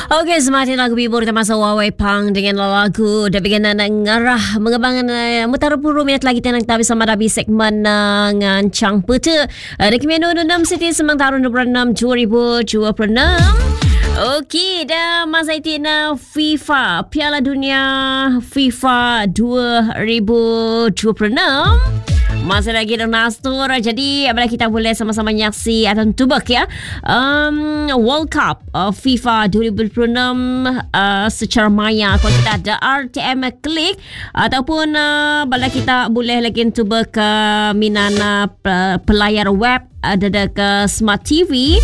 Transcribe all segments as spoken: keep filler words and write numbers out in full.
Okey, semakin lagu bibur kita masa Huawei Pang dengan lagu dah bikin nak ngarah mengembangan uh, mutara puluh minit lagi tenang kita bersama dabi segmen uh, ngancang peta uh, di Kemenu enam City semang tahun dua puluh enam dua ribu dua puluh enam. Okey, dah masa itu na FIFA Piala Dunia FIFA dua ribu dua puluh enam. Masih lagi dalam nastur. Jadi apabila kita boleh sama-sama nyaksi atau tubak ya um, World Cup uh, FIFA dua ribu dua puluh enam uh, secara maya. Kalau kita ada R T M Klik ataupun uh, bila kita boleh lagi tubak ke minan uh, pelayar web ada ke Smart T V.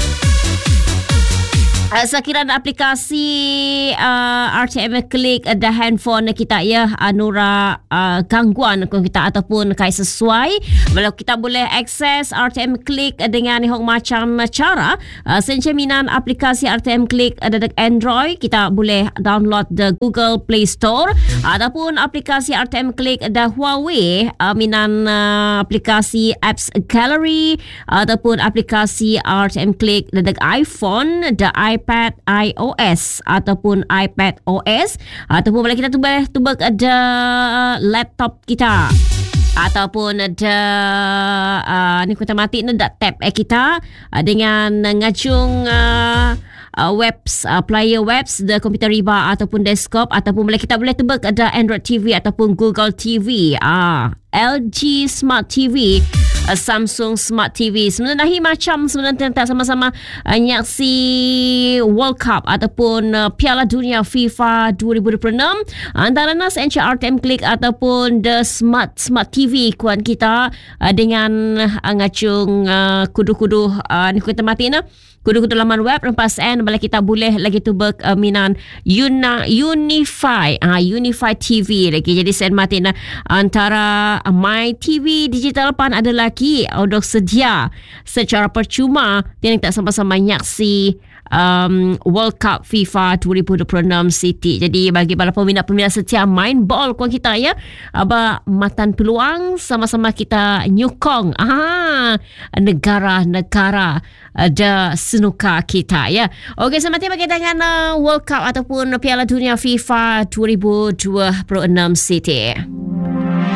Uh, sekiranya aplikasi uh, R T M Klik ada handphone kita ya anura uh, gangguan kita ataupun kai sesuai kalau kita boleh akses R T M Klik dengan hong macam cara uh, sencaminan aplikasi R T M Klik ada dekat Android kita boleh download the Google Play Store ataupun aplikasi R T M Klik ada Huawei uh, minan uh, aplikasi apps gallery ataupun aplikasi R T M Klik ada dekat iPhone ada iPad iOS ataupun iPad O S ataupun bila kita tubah tubah ada laptop kita ataupun ada uh, ni kita mati ni dak tab eh kita uh, dengan ngacung uh, uh, webs uh, player webs the komputer riba ataupun desktop ataupun bila kita boleh tubah ada Android T V ataupun Google T V ah uh, L G Smart T V Uh, Samsung Smart T V. Sebenarnya macam sebenarnya tak sama-sama uh, nyaksi World Cup ataupun uh, Piala Dunia FIFA dua ribu dua puluh enam antara nas N C R T M Klik ataupun the Smart Smart T V kuan kita uh, dengan uh, ngacung uh, kudu-kudu uh, ni kita mati na kudu-kudu laman web lepas en bila kita boleh lagi tu ber uh, minan Una, Unify ah uh, Unify T V lagi jadi sen mati na antara uh, My T V digital pan ada lagi untuk sedia secara percuma dan tak sama-sama nyaksi um, World Cup FIFA dua ribu dua puluh enam City. Jadi bagi para peminat-peminat setia main ball kuan kita ya aba matan peluang sama-sama kita nyukong ah negara-negara ada senuka kita ya. Okey, selamat bagi dengan uh, World Cup ataupun Piala Dunia FIFA dua ribu dua puluh enam City.